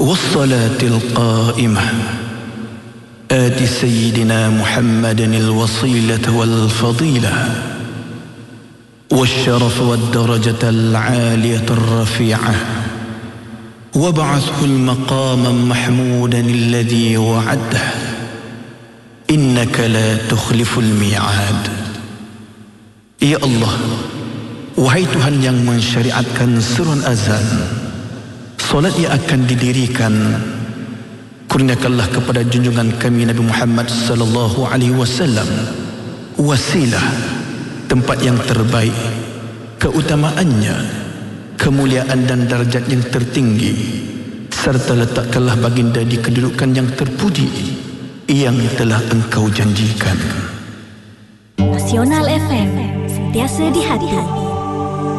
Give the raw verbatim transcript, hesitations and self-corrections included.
والصلاة القائمة آت سيدنا محمد الوصيلة والفضيلة والشرف والدرجة العالية الرفيعة وابعثه المقاما محمودا الذي وعده إنك لا تخلف الميعاد. Ya Allah, wahai Tuhan yang mensyariatkan surun azan, solat yang akan didirikan, kurniakanlah kepada junjungan kami Nabi Muhammad sallallahu alaihi wasallam wasilah, tempat yang terbaik, keutamaannya, kemuliaan dan darjat yang tertinggi, serta letakkanlah baginda di kedudukan yang terpuji yang telah Engkau janjikan. Nasional F M, sentiasa di hati.